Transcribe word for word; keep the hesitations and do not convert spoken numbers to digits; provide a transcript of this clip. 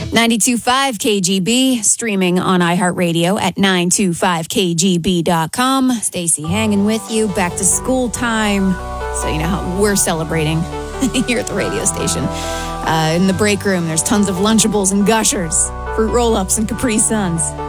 ninety-two point five K G B, streaming on iHeartRadio at nine two five K G B dot com. Stacey hanging with you, back to school time. So you know how we're celebrating here at the radio station. Uh, in the break room, there's tons of Lunchables and Gushers, fruit roll-ups and Capri Suns.